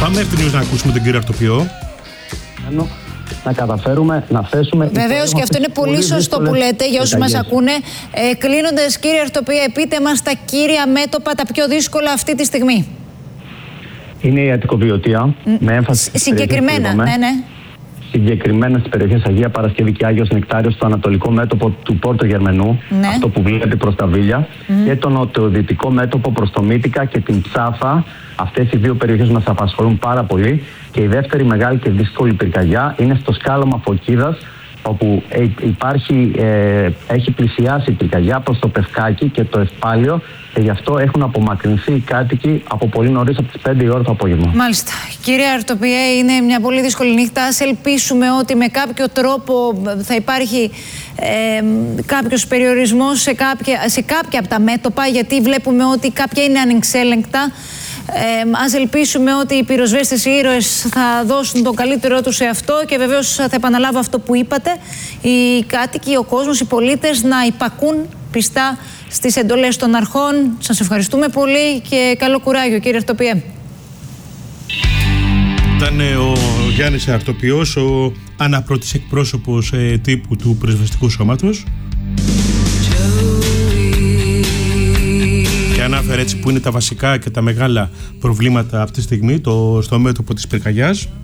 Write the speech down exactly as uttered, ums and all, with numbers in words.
Πάμε ευθυνώς να ακούσουμε τον κύριο Αρτοπιό. Να καταφέρουμε να θέσουμε. Βεβαίως, και αυτό είναι πολύ σωστό που λέτε για όσους μας ακούνε. Ε, Κλείνοντας, κύριε Αρτοπιέ, πείτε μας τα κύρια μέτωπα, τα πιο δύσκολα αυτή τη στιγμή. Είναι η Αττικοβιωτία, mm. με έμφαση. Συγκεκριμένα, ναι, ναι. Συγκεκριμένα στις περιοχές Αγία Παρασκευή και Άγιος Νεκτάριος, στο ανατολικό μέτωπο του Πόρτο Γερμενού, ναι. αυτό που βλέπει προς τα Βίλια, mm. και το νοτιοδυτικό μέτωπο προς το Μύτικα και την Ψάφα. Αυτές οι δύο περιοχές μας απασχολούν πάρα πολύ. Και η δεύτερη μεγάλη και δύσκολη πυρκαγιά είναι στο σκάλωμα Φωκίδας, όπου υπάρχει, ε, έχει πλησιάσει η πυρκαγιά προς το Πευκάκι και το Ευπάλιο, και γι' αυτό έχουν απομακρυνθεί οι κάτοικοι από πολύ νωρίς, από τις πέντε η ώρα το απόγευμα. Μάλιστα. Κύριε Αρτοπιέ, είναι μια πολύ δύσκολη νύχτα. Ας ελπίσουμε ότι με κάποιο τρόπο θα υπάρχει ε, κάποιος περιορισμός σε κάποια, σε κάποια από τα μέτωπα, γιατί βλέπουμε ότι κάποια είναι ανεξέλεγκτα. Ε, ας ελπίσουμε ότι οι πυροσβέστες, οι ήρωες θα δώσουν το καλύτερό τους σε αυτό, και βεβαίως θα επαναλάβω αυτό που είπατε, οι κάτοικοι, ο κόσμος, οι πολίτες να υπακούν πιστά στις εντολές των αρχών. Σας ευχαριστούμε πολύ και καλό κουράγιο, κύριε Αρτοπιέ. Ήταν ο Γιάννης Αρτοπιός, ο αναπρώτης εκπρόσωπος ε, τύπου του Πυροσβεστικού Σώματος. Ανάφερε έτσι που είναι τα βασικά και τα μεγάλα προβλήματα αυτή τη στιγμή το, στο μέτωπο της πυρκαγιάς.